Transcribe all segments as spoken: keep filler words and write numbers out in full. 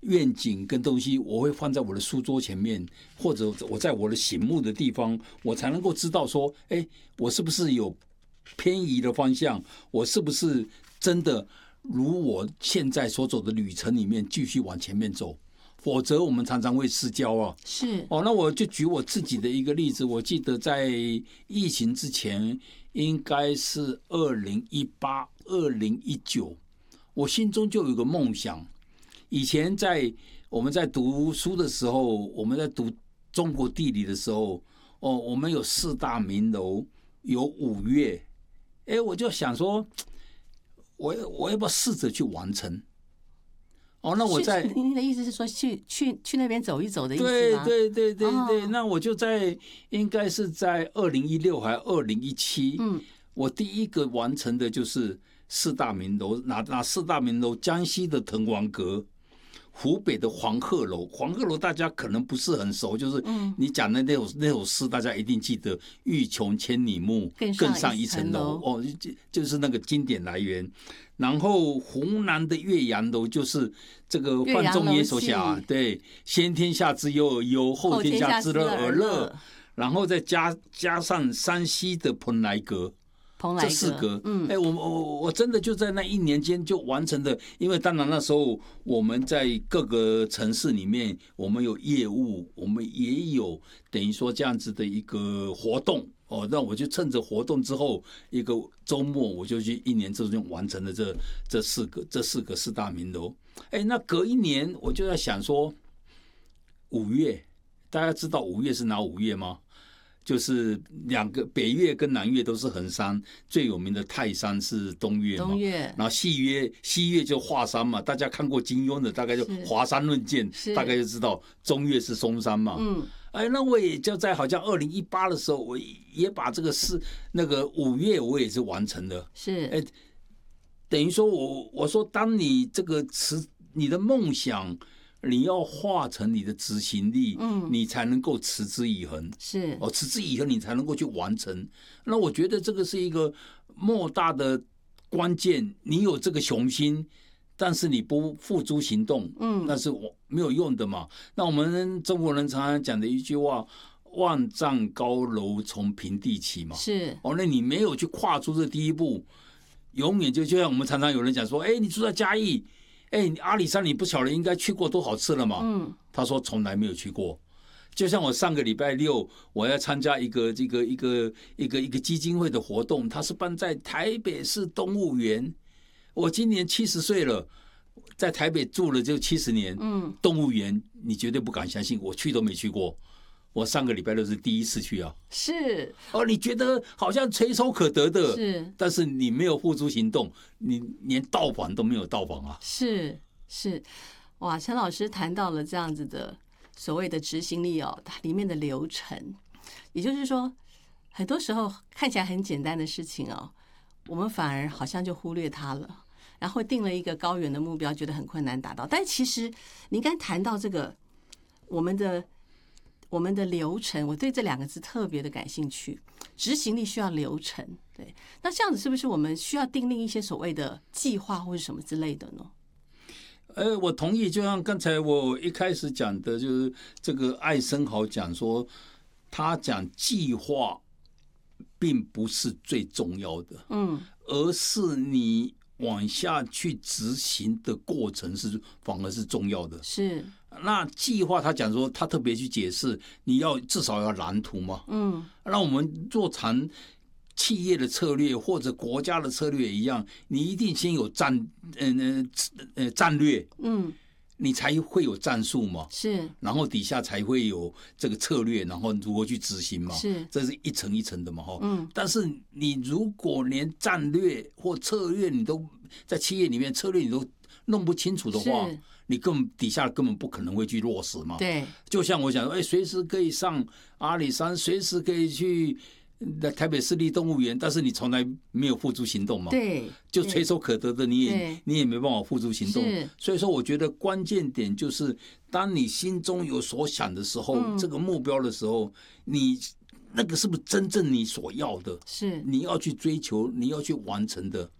愿景跟东西，我会放在我的书桌前面，或者我在我的醒目的地方，我才能够知道说，哎，我是不是有偏移的方向？我是不是真的如我现在所走的旅程里面继续往前面走？否则我们常常会失焦啊。 是哦，那我就举我自己的一个例子，我记得在疫情之前，应该是二零一八、二零一九，我心中就有一个梦想。以前在我们在读书的时候，我们在读中国地理的时候，哦，我们有四大名楼，有五岳，哎，我就想说，我我要不要试着去完成？哦，那我在您的意思是说去去去那边走一走的意思吗？ 对对对对对， 哦、 那我就在应该是在二零一六还是二零一七，嗯，我第一个完成的就是四大名楼，哪哪四大名楼？江西的滕王阁，湖北的黄鹤楼。黄鹤楼大家可能不是很熟，就是你讲的那首那首诗，大家一定记得“欲穷千里目，更上一层楼”。哦，就就是那个经典来源。然后湖南的岳阳楼就是这个范仲淹所写，对，先天下之忧而忧，后天下之乐而乐。然后再加加上山西的蓬莱阁。这四个，嗯，哎，我我我真的就在那一年间就完成的，因为当然那时候我们在各个城市里面，我们有业务，我们也有等于说这样子的一个活动哦，那我就趁着活动之后一个周末，我就去一年之中完成了这这四个这四个四大名楼。哎，那隔一年我就在想说，五岳，大家知道五岳是哪五岳吗？就是两个北岳跟南岳都是衡山，最有名的泰山是东岳嘛， 东岳， 然后西岳西岳就华山嘛，大家看过金庸的大概就华山论剑，大概就知道中岳是嵩山嘛。嗯，哎，那我也就在好像二零一八的时候，我也把这个是那个五岳我也是完成了。 是， 哎，等于说我我说当你这个持你的梦想。你要化成你的执行力，嗯，你才能够持之以恒。 是哦，持之以恒，你才能够去完成。那我觉得这个是一个莫大的关键。你有这个雄心，但是你不付诸行动，嗯，那是我没有用的嘛。那我们中国人常常讲的一句话：“万丈高楼从平地起”嘛。 是哦，那你没有去跨出这第一步，永远就就像我们常常有人讲说：“哎，你住在嘉义。”哎，阿里山你不晓得应该去过多少次了嘛？嗯，他说从来没有去过。就像我上个礼拜六，我要参加一个这个一个一个一个基金会的活动，它是办在台北市动物园。我今年七十岁了，在台北住了就七十年。嗯，动物园你绝对不敢相信，我去都没去过。我上个礼拜六是第一次去啊， 是哦，你觉得好像垂手可得的， 是， 但是你没有付诸行动，你连到访都没有到访啊。 是是，哇，陈老师谈到了这样子的所谓的执行力哦，它里面的流程，也就是说，很多时候看起来很简单的事情哦，我们反而好像就忽略它了，然后定了一个高远的目标，觉得很困难达到。但其实你刚才谈到这个，我们的。我们的流程，我对这两个字特别的感兴趣。执行力需要流程，对，那这样子是不是我们需要订立一些所谓的计划或者什么之类的呢？ 呃，我同意，就像刚才我一开始讲的，就是这个艾森豪讲说，他讲计划并不是最重要的，嗯，而是你往下去执行的过程是反而是重要的， 是。 那计划他讲说，他特别去解释，你要至少要蓝图嘛。嗯，那我们做谈企业的策略或者国家的策略一样，你一定先有战呃呃战略，嗯，你才会有战术嘛。 是， 然后底下才会有这个策略，然后如何去执行嘛。 是， 这是一层一层的嘛。哈，嗯，但是你如果连战略或策略你都在企业里面策略你都弄不清楚的话，你根本底下根本不可能会去落实嘛。 对， 就像我讲，哎，随时可以上阿里山，随时可以去台北市立动物园，但是你从来没有付诸行动嘛。 对， 就垂手可得的，你也你也没办法付诸行动。所以说，我觉得关键点就是，当你心中有所想的时候，嗯、这个目标的时候，你那个是不是真正你所要的？ 是， 你要去追求，你要去完成的。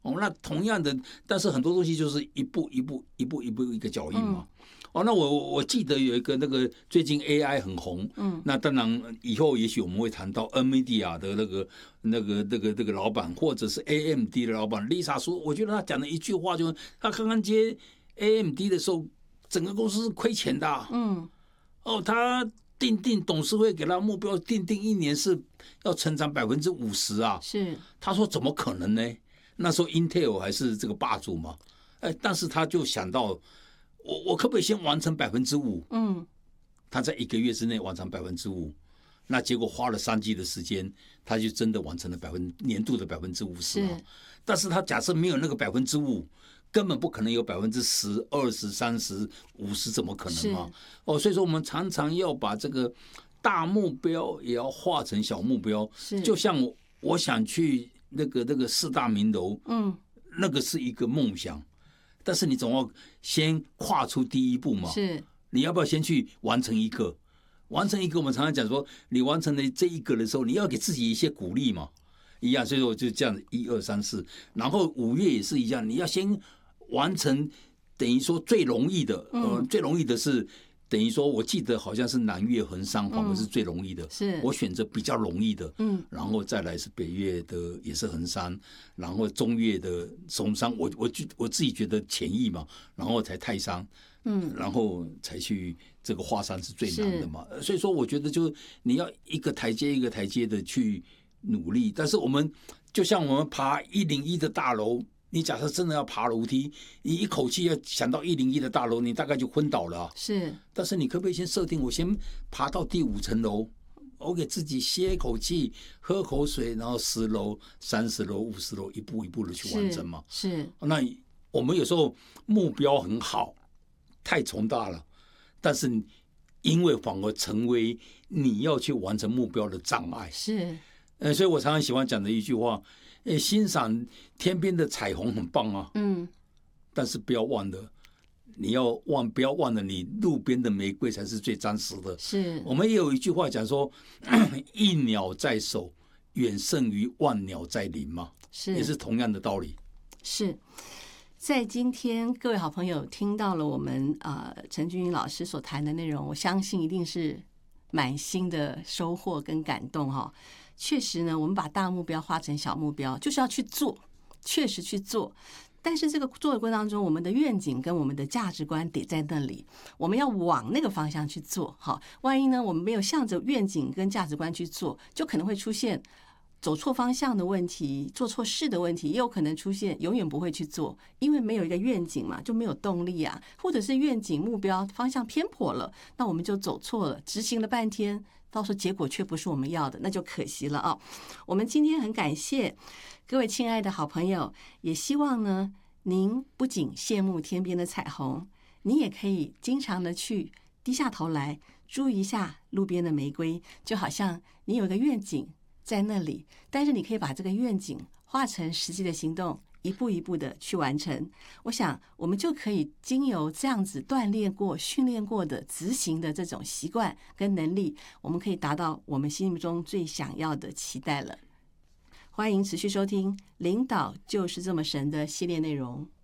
哦，那同样的，但是很多东西就是一步一步一步一步一个脚印嘛。嗯哦，那我我记得有一个那个最近 A I 很红，嗯，那当然以后也许我们会谈到 NVIDIA 的那个那个那个那个老板，或者是 A M D 的老板 Lisa 说，我觉得他讲的一句话就是，他刚刚接 A M D 的时候，整个公司是亏钱的、啊，嗯，哦，他定定董事会给他目标定定一年是要成长百分之五十啊， 是， 他说怎么可能呢？那时候 Intel 还是这个霸主嘛，哎，但是他就想到。我我可不可以先完成百分之五？嗯，他在一个月之内完成百分之五，那结果花了三季的时间，他就真的完成了百分年度的百分之五十啊。但是他假设没有那个百分之五，根本不可能有百分之十、二十、三十、五十，怎么可能嘛？哦，所以说我们常常要把这个大目标也要化成小目标。就像我我想去那个那个四大名楼，嗯，那个是一个梦想。但是你总要先跨出第一步嘛？ 是， 你要不要先去完成一个？完成一个，我们常常讲说，你完成了这一个的时候，你要给自己一些鼓励嘛，一样。所以说我就这样子，一二三四，然后五月也是一样，你要先完成，等于说最容易的，呃，最容易的是。等于说，我记得好像是南越横商反而是最容易的， 是我选择比较容易的，嗯，然后再来是北越的也是横山，然后中越的松山，我我我自己觉得潜意嘛，然后才泰山，嗯，然后才去这个华山是最难的嘛，所以说我觉得就你要一个台阶一个台阶的去努力，但是我们就像我们爬一零一的大楼。你假设真的要爬楼梯，你一口气要想到一零一的大楼，你大概就昏倒了、啊。 是， 但是你可不可以先设定，我先爬到第五层楼，我给自己歇一口气，喝口水，然后十楼、三十楼、五十楼，一步一步的去完成嘛？ 是。是那我们有时候目标很好，太宏大了，但是因为反而成为你要去完成目标的障碍。 是。 呃，所以我常常喜欢讲的一句话。欣赏天边的彩虹很棒啊，嗯，但是不要忘了，你要忘不要忘了，你路边的玫瑰才是最真实的。 是， 我们也有一句话讲说，一鸟在手，远胜于万鸟在林嘛， 是， 也是同样的道理。 是在今天各位好朋友听到了我们呃陈俊英老师所谈的内容，我相信一定是满心的收获跟感动哈。确实呢，我们把大目标化成小目标，就是要去做，确实去做。但是这个做的过程当中，我们的愿景跟我们的价值观得在那里，我们要往那个方向去做。好，万一呢，我们没有向着愿景跟价值观去做，就可能会出现走错方向的问题，做错事的问题，也有可能出现永远不会去做，因为没有一个愿景嘛，就没有动力啊，或者是愿景目标方向偏颇了，那我们就走错了，执行了半天。到时候结果却不是我们要的，那就可惜了啊！我们今天很感谢各位亲爱的好朋友，也希望呢，您不仅羡慕天边的彩虹，你也可以经常的去低下头来注意一下路边的玫瑰，就好像你有一个愿景在那里，但是你可以把这个愿景化成实际的行动，一步一步的去完成。我想我们就可以经由这样子锻炼过训练过的执行的这种习惯跟能力，我们可以达到我们心目中最想要的期待了。欢迎持续收听领导就是这么神的系列内容。